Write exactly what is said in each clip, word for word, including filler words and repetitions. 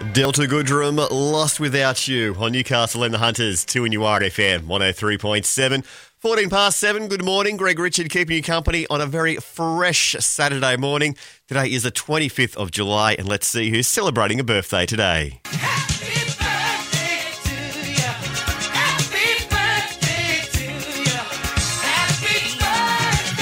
Delta Goodrum, Lost Without You on Newcastle and the Hunters, two N U R F M, one oh three point seven. fourteen past seven, good morning. Greg Richard keeping you company on a very fresh Saturday morning. Today is the twenty-fifth of July, and let's see who's celebrating a birthday today. Happy birthday to you. Happy birthday to you. Happy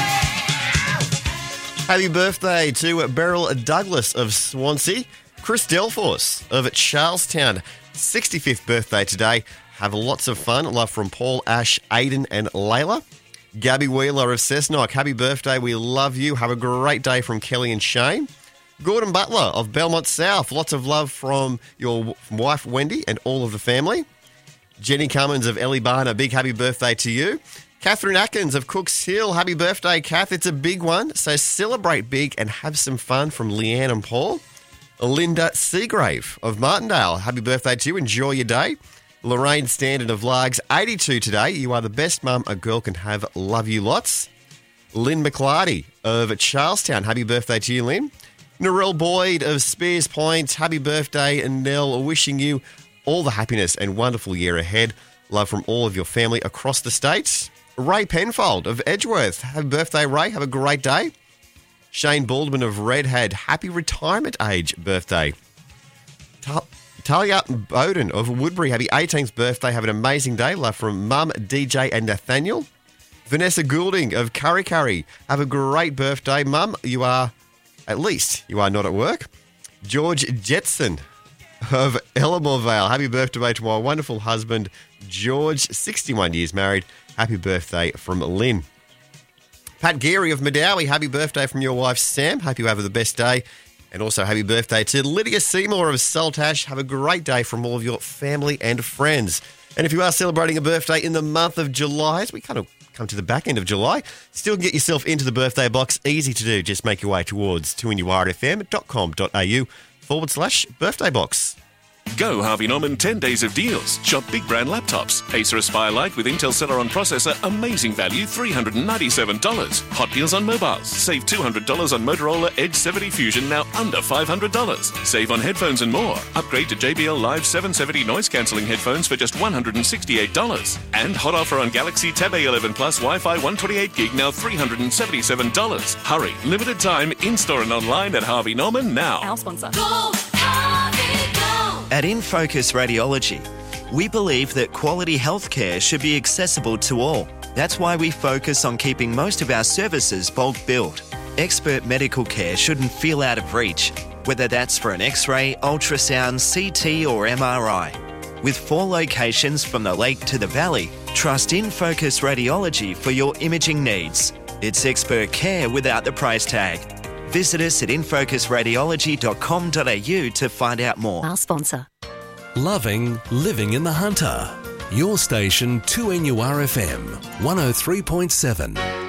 birthday. Happy birthday to Beryl Douglas of Swansea. Chris Delforce of Charlestown, sixty-fifth birthday today. Have lots of fun. Love from Paul, Ash, Aidan and Layla. Gabby Wheeler of Cessnock, happy birthday. We love you. Have a great day from Kelly and Shane. Gordon Butler of Belmont South. Lots of love from your wife, Wendy, and all of the family. Jenny Cummins of Ellie Barner, big happy birthday to you. Catherine Atkins of Cooks Hill, happy birthday, Kath. It's a big one, so celebrate big and have some fun from Leanne and Paul. Linda Seagrave of Martindale, happy birthday to you. Enjoy your day. Lorraine Standard of Largs, eighty-two today. You are the best mum a girl can have. Love you lots. Lynn McClarty of Charlestown, happy birthday to you, Lynn. Narelle Boyd of Spears Point, happy birthday. And Nell, wishing you all the happiness and wonderful year ahead. Love from all of your family across the states. Ray Penfold of Edgeworth, happy birthday, Ray. Have a great day. Shane Baldwin of Redhead, happy retirement age birthday. Ta- Talia Bowden of Woodbury, happy eighteenth birthday. Have an amazing day. Love from Mum, D J and Nathaniel. Vanessa Goulding of Curry Curry, have a great birthday. Mum, you are, at least, you are not at work. George Jetson of Ellamore Vale, happy birthday to my wonderful husband, George, sixty-one years married. Happy birthday from Lynn. Pat Geary of Medowie, happy birthday from your wife, Sam. Hope you have the best day. And also happy birthday to Lydia Seymour of Saltash. Have a great day from all of your family and friends. And if you are celebrating a birthday in the month of July, as we kind of come to the back end of July, still get yourself into the birthday box. Easy to do. Just make your way towards two N U R F M dot com dot a u forward slash birthday box. Go Harvey Norman ten days of deals. Shop big brand laptops. Acer Aspire Lite with Intel Celeron processor, amazing value, three hundred ninety-seven dollars. Hot deals on mobiles. Save two hundred dollars on Motorola Edge seventy Fusion, now under five hundred dollars. Save on headphones and more. Upgrade to J B L Live seven seventy noise cancelling headphones for just one hundred sixty-eight dollars. And hot offer on Galaxy Tab A eleven Plus Wi-Fi one twenty-eight gig, now three hundred seventy-seven dollars. Hurry, limited time, in-store and online at Harvey Norman now. Our sponsor. Go, Harvey, go. At InFocus Radiology, we believe that quality healthcare should be accessible to all. That's why we focus on keeping most of our services bulk billed. Expert medical care shouldn't feel out of reach, whether that's for an X-ray, ultrasound, C T or M R I. With four locations from the lake to the valley, trust InFocus Radiology for your imaging needs. It's expert care without the price tag. Visit us at in focus radiology dot com dot a u to find out more. Our sponsor. Loving living in the Hunter. Your station two N U R F M, one oh three point seven.